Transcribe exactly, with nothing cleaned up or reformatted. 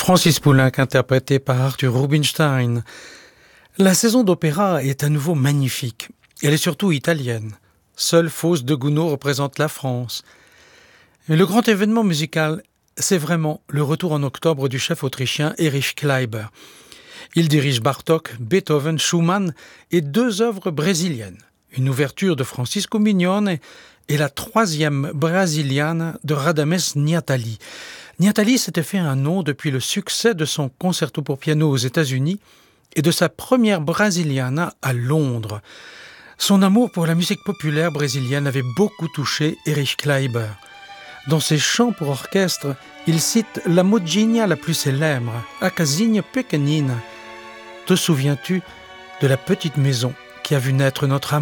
Francis Poulenc interprété par Arthur Rubinstein. La saison d'opéra est à nouveau magnifique. Elle est surtout italienne. Seule Fausse de Gounod représente la France. Mais le grand événement musical, c'est vraiment le retour en octobre du chef autrichien Erich Kleiber. Il dirige Bartók, Beethoven, Schumann et deux œuvres brésiliennes. Une ouverture de Francisco Mignone et la troisième brésilienne de Radamés Niatali. Niatali s'était fait un nom depuis le succès de son concerto pour piano aux États-Unis et de sa première brasiliana à Londres. Son amour pour la musique populaire brésilienne avait beaucoup touché Erich Kleiber. Dans ses chants pour orchestre, il cite la modinha la plus célèbre, A Casinha Pequenina. Te souviens-tu de la petite maison qui a vu naître notre amour ?